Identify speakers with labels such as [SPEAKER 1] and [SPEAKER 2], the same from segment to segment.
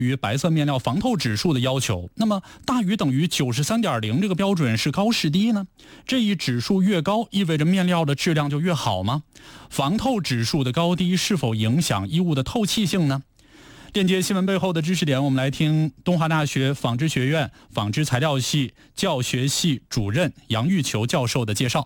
[SPEAKER 1] 于白色面料防透指数的要求。那么大于等于 93.0 这个标准是高是低呢？这一指数越高，意味着面料的质量就越好吗？防透指数的高低是否影响衣物的透气性呢？链接新闻背后的知识点，我们来听东华大学纺织学院纺织材料系教学系主任杨玉球教授的介绍。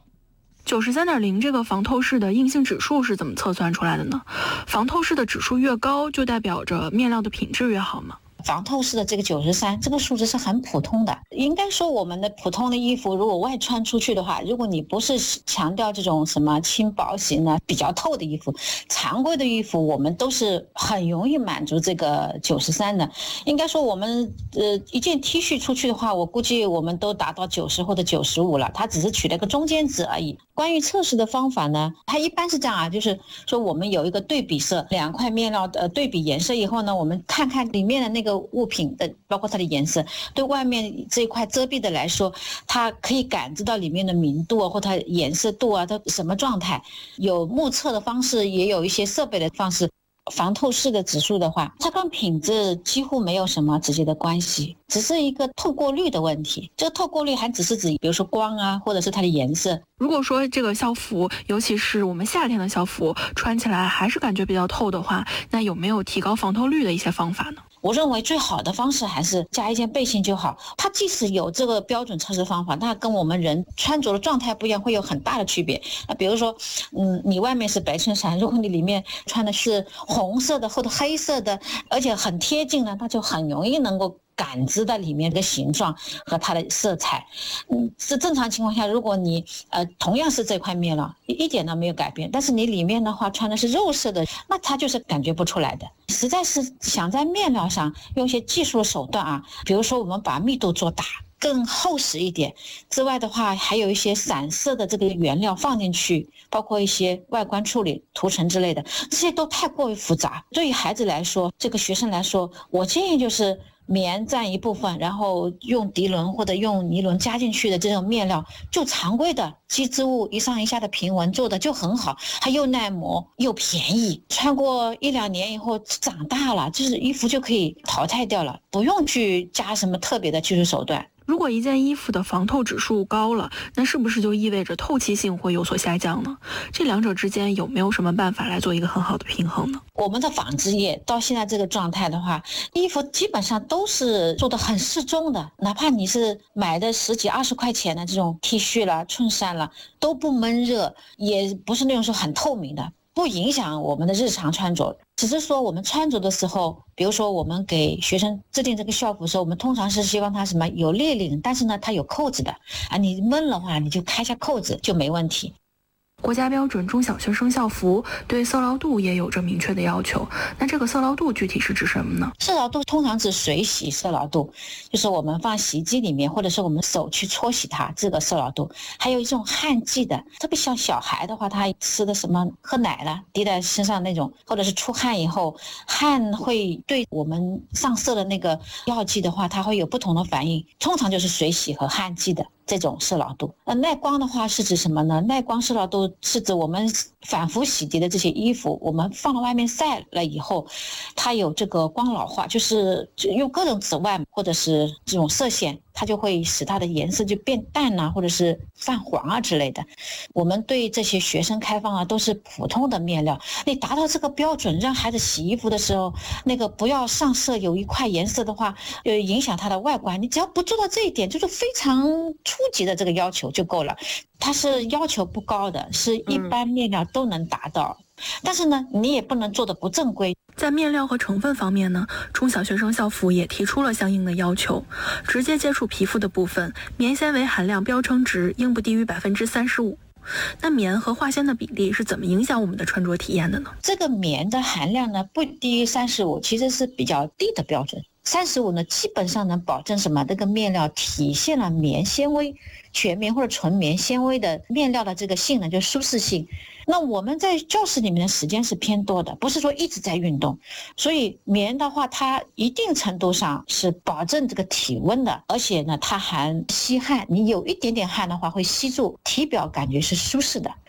[SPEAKER 2] 93.0这个防透式的硬性指数是怎么测算出来的呢？防透式的指数越高，就代表着面料的品质越好吗？
[SPEAKER 3] 防透式的这个93，这个数值是很普通的。应该说我们的普通的衣服如果外穿出去的话，如果你不是强调这种什么轻薄型的比较透的衣服，常规的衣服我们都是很容易满足这个93的。应该说我们一件 T 恤出去的话，我估计我们都达到90或者95了，它只是取了个中间值而已。关于测试的方法呢，它一般是这样啊，就是说我们有一个对比色，两块面料的对比颜色以后呢，我们看看里面的那个物品的包括它的颜色，对外面这一块遮蔽的来说，它可以感知到里面的明度啊，或它颜色度啊，它什么状态。有目测的方式，也有一些设备的方式。防透式的指数的话，它跟品质几乎没有什么直接的关系，只是一个透过率的问题。这个透过率还只是指比如说光啊，或者是它的颜色。
[SPEAKER 2] 如果说这个校服，尤其是我们夏天的校服，穿起来还是感觉比较透的话，那有没有提高防透率的一些方法呢？
[SPEAKER 3] 我认为最好的方式还是加一件背心就好。它即使有这个标准测试方法，那跟我们人穿着的状态不一样，会有很大的区别。那比如说，你外面是白衬衫，如果你里面穿的是红色的或者黑色的，而且很贴近呢，那就很容易能够感知到里面的形状和它的色彩。是正常情况下，如果你同样是这块面料一点都没有改变，但是你里面的话穿的是肉色的，那它就是感觉不出来的。实在是想在面料上用一些技术手段啊，比如说我们把密度做大更厚实一点之外的话，还有一些散色的这个原料放进去，包括一些外观处理涂层之类的，这些都太过于复杂。对于孩子来说，这个学生来说，我建议就是棉占一部分，然后用涤纶或者用尼龙加进去的这种面料，就常规的机织物一上一下的平纹做的就很好，它又耐磨又便宜，穿过1-2年以后长大了，就是衣服就可以淘汰掉了，不用去加什么特别的技术手段。
[SPEAKER 2] 如果一件衣服的防透指数高了，那是不是就意味着透气性会有所下降呢？这两者之间有没有什么办法来做一个很好的平衡呢？
[SPEAKER 3] 我们的纺织业到现在这个状态的话，衣服基本上都是做的很适中的，哪怕你是买的10几20块钱的这种 T 恤啦、衬衫啦，都不闷热，也不是那种说很透明的，不影响我们的日常穿着。只是说我们穿着的时候，比如说我们给学生制定这个校服的时候，我们通常是希望它什么有立领，但是呢它有扣子的啊，你闷的话你就开下扣子就没问题。
[SPEAKER 2] 国家标准中小学生校服对色牢度也有着明确的要求，那这个色牢度具体是指什么呢？
[SPEAKER 3] 色牢度通常指水洗色牢度，就是我们放洗衣机里面，或者是我们手去搓洗它，这个色牢度。还有一种汗剂的，特别像小孩的话，他吃的什么喝奶了滴在身上那种，或者是出汗以后，汗会对我们上色的那个药剂的话，它会有不同的反应，通常就是水洗和汗剂的这种色牢度。耐光的话是指什么呢？耐光色牢度是指我们反复洗涤的这些衣服，我们放到外面晒了以后，它有这个光老化，就是用各种紫外或者是这种色线，它就会使它的颜色就变淡啊，或者是泛黄啊之类的。我们对这些学生开放啊都是普通的面料，你达到这个标准，让孩子洗衣服的时候那个不要上色有一块颜色的话影响它的外观，你只要不做到这一点，就是非常初级的这个要求就够了。它是要求不高的，是一般面料都能达到，但是呢你也不能做的不正规。
[SPEAKER 2] 在面料和成分方面呢，中小学生校服也提出了相应的要求。直接接触皮肤的部分，棉纤维含量标称值应不低于 35%。那棉和化纤的比例是怎么影响我们的穿着体验的呢？
[SPEAKER 3] 这个棉的含量呢不低于35，其实是比较低的标准。35呢基本上能保证什么？这个面料体现了棉纤维、全棉或者纯棉纤维的面料的这个性能，就是舒适性。那我们在教室里面的时间是偏多的，不是说一直在运动，所以棉的话它一定程度上是保证这个体温的，而且呢它还吸汗，你有一点点汗的话会吸住，体表感觉是舒适的。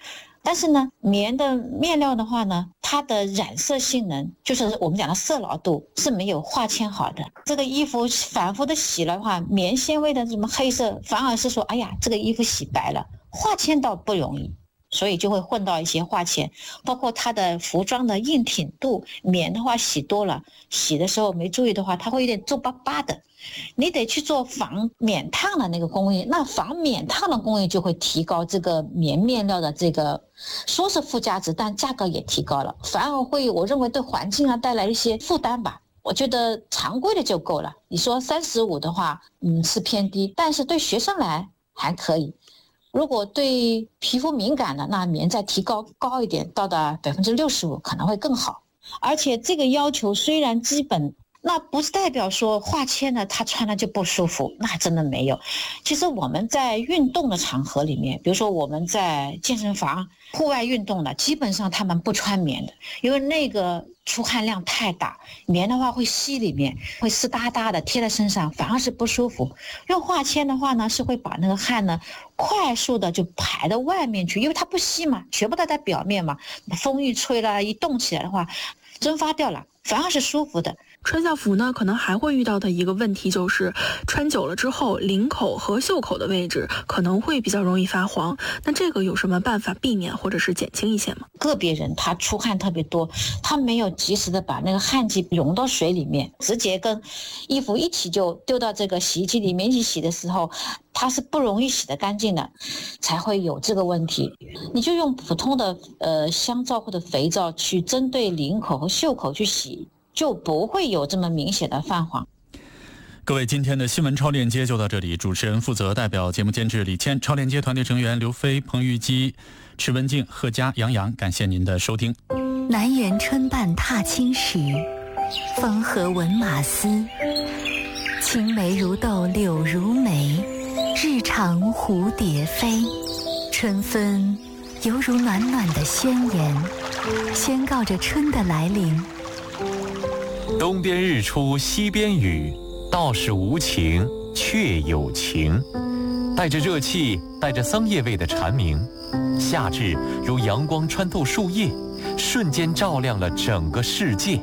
[SPEAKER 3] 但是呢，棉的面料的话呢，它的染色性能，就是我们讲的色牢度是没有化纤好的。这个衣服反复的洗了的话，棉纤维的什么黑色，反而是说，哎呀，这个衣服洗白了，化纤倒不容易。所以就会混到一些化纤，包括它的服装的硬挺度，棉的话洗多了，洗的时候没注意的话，它会有点皱巴巴的。你得去做防免烫的那个工艺，那防免烫的工艺就会提高这个棉面料的这个说是附加值，但价格也提高了，反而会我认为对环境带来一些负担吧。我觉得常规的就够了，你说35的话，是偏低，但是对学生来还可以。如果对皮肤敏感的，那棉再提高一点，到达65%可能会更好。而且这个要求虽然基本，那不是代表说化纤的他穿了就不舒服，那真的没有。其实我们在运动的场合里面，比如说我们在健身房户外运动的，基本上他们不穿棉的，因为那个出汗量太大，棉的话会吸里面，会湿哒哒的贴在身上，反而是不舒服。用化纤的话呢，是会把那个汗呢快速的就排到外面去，因为它不吸嘛，全部都在表面嘛，风一吹了，一动起来的话蒸发掉了，反而是舒服的。
[SPEAKER 2] 穿校服呢，可能还会遇到的一个问题就是，穿久了之后，领口和袖口的位置可能会比较容易发黄。那这个有什么办法避免或者是减轻一些吗？
[SPEAKER 3] 个别人他出汗特别多，他没有及时的把那个汗剂溶到水里面，直接跟衣服一起就丢到这个洗衣机里面一起洗的时候，它是不容易洗得干净的，才会有这个问题。你就用普通的香皂或者肥皂去针对领口和袖口去洗，就不会有这么明显的泛黄。
[SPEAKER 1] 各位，今天的新闻超链接就到这里。主持人负责，代表节目监制李谦，超链接团队成员刘飞、彭玉基、池文静、贺佳、杨洋，感谢您的收听。
[SPEAKER 4] 南园春半踏青时，风和闻马嘶。青梅如豆柳如眉，日长蝴蝶飞。春分犹如暖暖的宣言，宣告着春的来临。
[SPEAKER 5] 东边日出西边雨，道是无晴却有晴。带着热气，带着桑叶味的蝉鸣，夏至如阳光穿透树叶，瞬间照亮了整个世界。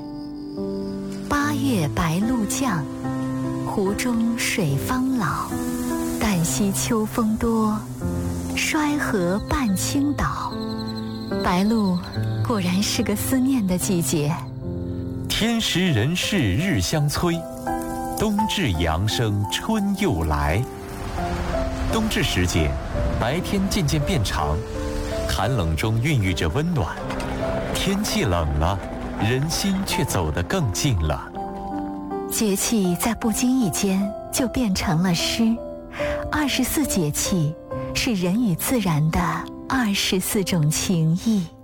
[SPEAKER 4] 8月白露降，湖中水方老。旦夕秋风多，衰河半倾倒。白露果然是个思念的季节。
[SPEAKER 5] 天时人事日相催，冬至阳生春又来。冬至时节，白天渐渐变长，寒冷中孕育着温暖。天气冷了，人心却走得更近了。
[SPEAKER 4] 节气在不经意间就变成了诗。24节气是人与自然的24种情谊。